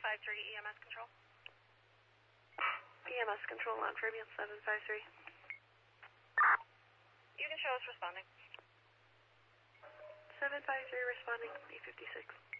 EMS control. EMS control on Fairfield 753. You can show us responding. 753 responding, 856.